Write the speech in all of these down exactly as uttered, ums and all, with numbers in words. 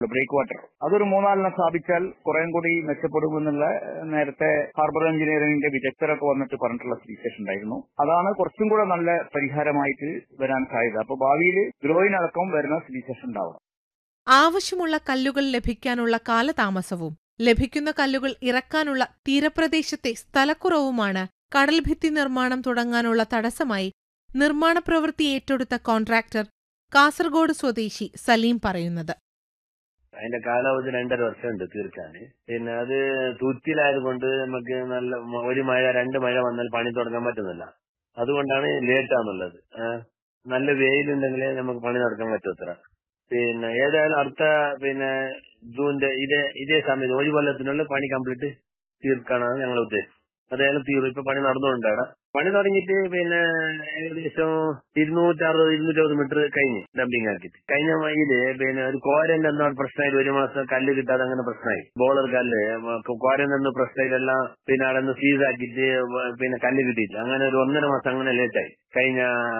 Break water അതൊരു മൂന്നാലെണ്ണം സ്ഥാപിച്ചാൽ കുറേം കൂടി മെച്ചപ്പെടുമെന്നുള്ള നേരത്തെ ഹാർബർ എഞ്ചിനീയറിംഗിന്റെ വിദഗ്ധരൊക്കെ വന്നിട്ട് പറഞ്ഞിട്ടുള്ള സിറ്റുവേഷൻ ഉണ്ടായിരുന്നു. അതാണ് കുറച്ചും കൂടെ നല്ല പരിഹാരമായിട്ട് വരാൻ സാധ്യത. അപ്പൊ ഭാവിയിൽ ഗ്രോയിനടക്കം വരുന്ന സിറ്റുവേഷൻ ഉണ്ടാവും. ആവശ്യമുള്ള കല്ലുകൾ ലഭിക്കാനുള്ള കാലതാമസവും ലഭിക്കുന്ന കല്ലുകൾ ഇറക്കാനുള്ള തീരപ്രദേശത്തെ സ്ഥലക്കുറവുമാണ് കടൽഭിത്തി നിർമ്മാണം തുടങ്ങാനുള്ള തടസ്സമായി നിർമ്മാണ പ്രവൃത്തി ഏറ്റെടുത്ത കോൺട്രാക്ടർ കാസർഗോഡ് സ്വദേശി സലീം പറയുന്നത്. അതിന്റെ കാലാവധി രണ്ടര വർഷമുണ്ട് തീർക്കാന്. പിന്നെ അത് തുറ്റിലായതുകൊണ്ട് നമുക്ക് നല്ല ഒരു മഴ രണ്ട് മഴ വന്നാൽ പണി തുടങ്ങാൻ പറ്റുന്നില്ല. അതുകൊണ്ടാണ് ലേറ്റാന്നുള്ളത്. നല്ല വെയിലുണ്ടെങ്കിലേ നമുക്ക് പണി നടക്കാൻ പറ്റത്ര. പിന്നെ ഏതായാലും അടുത്ത പിന്നെ ജൂണിന്റെ ഇതേ ഇതേ സമയത്ത് ഒരു കൊല്ലത്തിനുള്ള പണി കംപ്ലീറ്റ് തീർക്കാനാണ് ഞങ്ങളുടെ ഉദ്ദേശം. അതായാലും തീർന്നു. ഇപ്പൊ പണി നടന്നുകൊണ്ടാണ്. പണി തുടങ്ങിയിട്ട് പിന്നെ ഏകദേശം ഇരുന്നൂറ്റി അറുപത് ഇരുന്നൂറ്റി അറുപത് മീറ്റർ കഴിഞ്ഞ് ഡംപിങ് ആക്കിയിട്ട് കഴിഞ്ഞ മൈയില് പിന്നെ ഒരു കോരന്റെ എന്തോ പ്രശ്നമായി. ഒരു മാസം കല്ല് കിട്ടാതെ അങ്ങനെ പ്രശ്നമായി. ബോളർ കല്ല് കോരന്റെ എന്തോ പ്രശ്നമായിട്ടെല്ലാം പിന്നെ അവിടെ നിന്ന് സീസ് ആക്കിയിട്ട് പിന്നെ കല്ല് കിട്ടിയില്ല. അങ്ങനെ ഒരു ഒന്നര മാസം അങ്ങനെ ലേറ്റായി കഴിഞ്ഞ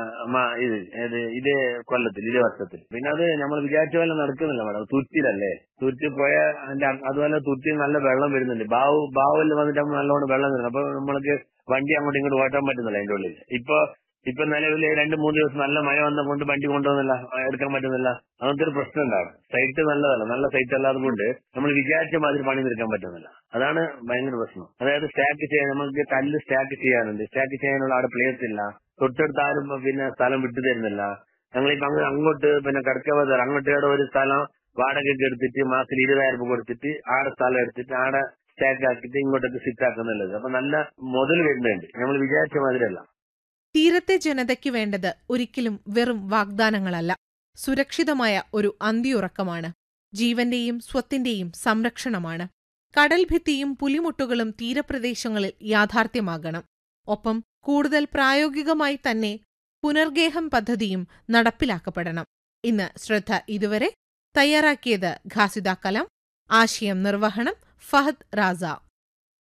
ഇത് ഏത് ഇതേ കൊല്ലത്തിൽ ഇതേ വർഷത്തിൽ. പിന്നെ അത് നമ്മൾ വിചാരിച്ച പോലെ നടക്കുന്നില്ല മേഡം. തുറ്റിലല്ലേ തുറ്റി പോയ അതിന്റെ അതുപോലെ തുറ്റി നല്ല വെള്ളം വരുന്നുണ്ട്. ബാവ് ബാവിൽ വന്നിട്ട് നല്ലോണം വെള്ളം വരുന്നത്. അപ്പൊ നമ്മൾക്ക് വണ്ടി അങ്ങോട്ടും ഇങ്ങോട്ട് ഓട്ടാൻ പറ്റുന്നില്ല അതിന്റെ ഉള്ളിൽ. ഇപ്പൊ ഇപ്പൊ നിലവിൽ രണ്ട് മൂന്ന് ദിവസം നല്ല മഴ വന്ന കൊണ്ട് വണ്ടി കൊണ്ടുവന്നില്ല, എടുക്കാൻ പറ്റുന്നില്ല. അങ്ങനത്തെ ഒരു പ്രശ്നം ഉണ്ടാകും. സൈറ്റ് നല്ലതല്ല, നല്ല സൈറ്റ് അല്ലാതെ കൊണ്ട് നമ്മൾ വിചാരിച്ച മാതിരി പണി തീർക്കാൻ പറ്റുന്നില്ല. അതാണ് ഭയങ്കര പ്രശ്നം. അതായത് സ്റ്റാക്ക് ചെയ്യാൻ നമുക്ക് കല്ല് സ്റ്റാക്ക് ചെയ്യാനുണ്ട്. സ്റ്റാക്ക് ചെയ്യാനുള്ള അവിടെ പ്ലേസ് ഇല്ല. തൊട്ടടുത്ത് ആരും പിന്നെ സ്ഥലം വിട്ടു തരുന്നില്ല. ഞങ്ങളിപ്പോ അങ്ങ് അങ്ങോട്ട് പിന്നെ കടക്കവതർ അങ്ങോട്ട് ഒരു സ്ഥലം വാടകയ്ക്ക് എടുത്തിട്ട് മാസത്തിൽ ഇരുപതായിരം രൂപ കൊടുത്തിട്ട് ആടെ സ്ഥലം എടുത്തിട്ട് ആടെ സ്റ്റാക്ക് ആക്കിയിട്ട് ഇങ്ങോട്ടൊക്കെ സിറ്റ് ആക്കുന്നുള്ളത്. അപ്പൊ നല്ല മുതൽ വരുന്നുണ്ട്. നമ്മൾ വിചാരിച്ച മാതിരിയല്ല. തീരത്തെ ജനതയ്ക്ക് വേണ്ടത് ഒരിക്കലും വെറും വാഗ്ദാനങ്ങളല്ല, സുരക്ഷിതമായ ഒരു അന്തിയുറക്കമാണ്. ജീവന്റെയും സ്വത്തിന്റെയും സംരക്ഷണമാണ്. കടൽഭിത്തിയും പുലിമുട്ടുകളും തീരപ്രദേശങ്ങളിൽ യാഥാർത്ഥ്യമാകണം. ഒപ്പം കൂടുതൽ പ്രായോഗികമായി തന്നെ പുനർഗേഹം പദ്ധതിയും നടപ്പിലാക്കപ്പെടണം. ഇന്ന് ശ്രദ്ധ ഇതുവരെ തയ്യാറാക്കിയത് ഖാസിദ കലാം. ആശയം നിർവഹണം ഫഹദ് റാസ.